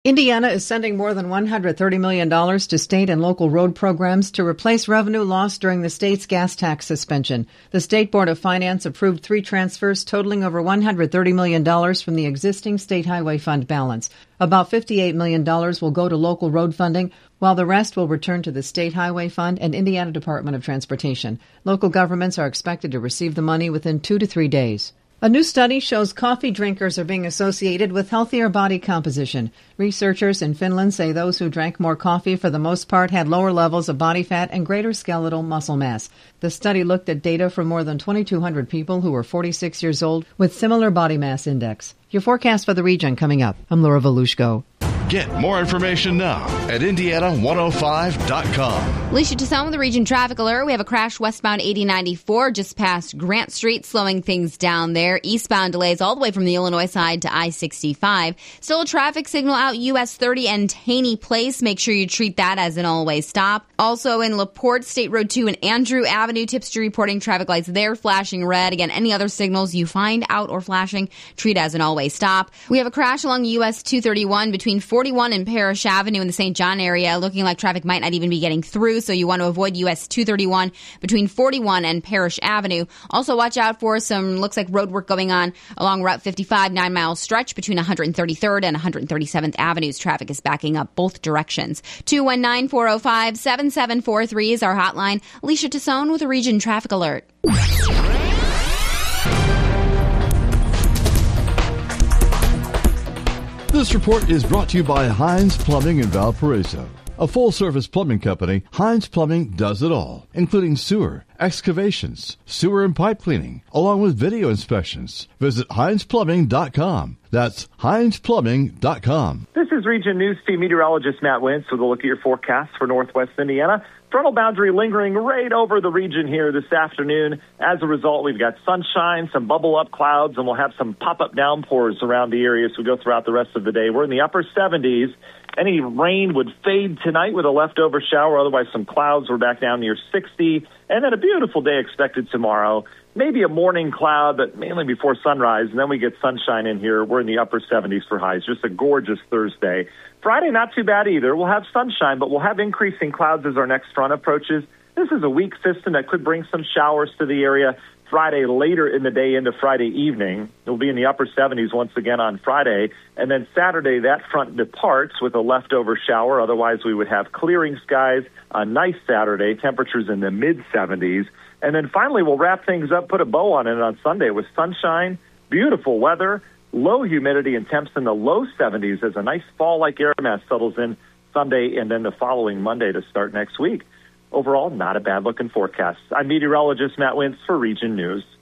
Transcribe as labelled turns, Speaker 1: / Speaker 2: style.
Speaker 1: Indiana is sending more than $130 million to state and local road programs to replace revenue lost during the state's gas tax suspension. The State Board of Finance approved 3 transfers totaling over $130 million from the existing state highway fund balance. About $58 million will go to local road funding, while the rest will return to the State Highway Fund and Indiana Department of Transportation. Local governments are expected to receive the money within 2 to 3 days. A new study shows coffee drinkers are being associated with healthier body composition. Researchers in Finland say those who drank more coffee for the most part had lower levels of body fat and greater skeletal muscle mass. The study looked at data from more than 2,200 people who were 46 years old with similar body mass index. Your forecast for the region coming up. I'm Laura Volushko.
Speaker 2: Get more information now at Indiana105.com.
Speaker 3: Alicia Tassone with the Region Traffic Alert. We have a crash westbound 8094 just past Grant Street, slowing things down there. Eastbound delays all the way from the Illinois side to I-65. Still a traffic signal out US 30 and Taney Place. Make sure you treat that as an all-way stop. Also in LaPorte, State Road 2 and Andrew Avenue, Tipster reporting traffic lights there flashing red. Again, any other signals you find out or flashing, treat as an all-way stop. We have a crash along US 231 between 41 and Parrish Avenue in the St. John area. Looking like traffic might not even be getting through, so you want to avoid US 231 between 41 and Parrish Avenue. Also watch out for some, looks like road work going on along Route 55, 9-mile stretch between 133rd and 137th Avenues. Traffic is backing up both directions. 219-405-7743 is our hotline. Alicia Tassone with a Region Traffic Alert.
Speaker 4: This report is brought to you by Hines Plumbing in Valparaiso. A full-service plumbing company, Hines Plumbing does it all, including sewer, excavations, sewer and pipe cleaning, along with video inspections. Visit HinesPlumbing.com. That's HinesPlumbing.com.
Speaker 5: This is Region News Team meteorologist Matt Wentz with a look at your forecast for northwest Indiana. Frontal boundary lingering right over the region here this afternoon. As a result, we've got sunshine, some bubble-up clouds, and we'll have some pop-up downpours around the area as we go throughout the rest of the day. We're in the upper 70s. Any rain would fade tonight with a leftover shower. Otherwise, some clouds. We're back down near 60. And then a beautiful day expected tomorrow. Maybe a morning cloud, but mainly before sunrise. And then we get sunshine in here. We're in the upper 70s for highs. Just a gorgeous Thursday. Friday, not too bad either. We'll have sunshine, but we'll have increasing clouds as our next front approaches. This is a weak system that could bring some showers to the area Friday later in the day into Friday evening. It'll be in the upper 70s once again on Friday. And then Saturday, that front departs with a leftover shower. Otherwise, we would have clearing skies, a nice Saturday, temperatures in the mid-70s. And then finally, we'll wrap things up, put a bow on it on Sunday with sunshine, beautiful weather, low humidity and temps in the low 70s as a nice fall-like air mass settles in Sunday and then the following Monday to start next week. Overall, not a bad-looking forecast. I'm meteorologist Matt Wentz for Region News.